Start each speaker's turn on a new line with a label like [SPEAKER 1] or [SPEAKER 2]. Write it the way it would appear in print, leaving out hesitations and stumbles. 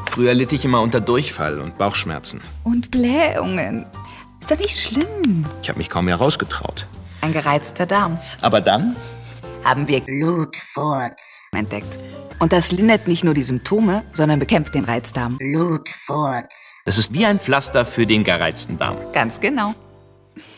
[SPEAKER 1] Früher litt ich immer unter Durchfall und Bauchschmerzen.
[SPEAKER 2] Und Blähungen. Ist doch nicht schlimm.
[SPEAKER 1] Ich habe mich kaum mehr rausgetraut.
[SPEAKER 2] Ein gereizter Darm.
[SPEAKER 1] Aber dann
[SPEAKER 2] Haben wir Blutfurz entdeckt. Und das lindert nicht nur die Symptome, sondern bekämpft den Reizdarm. Blutfurz.
[SPEAKER 1] das ist wie ein Pflaster für den gereizten Darm.
[SPEAKER 2] Ganz genau.